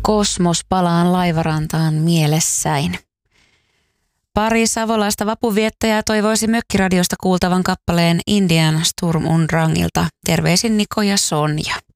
Kosmos palaan laivarantaan mielessäin. Pari savolaista vapuviettäjää toivoisi Mökkiradiosta kuultavan kappaleen Indian Sturm und Drangilta. Terveisin Niko ja Sonja.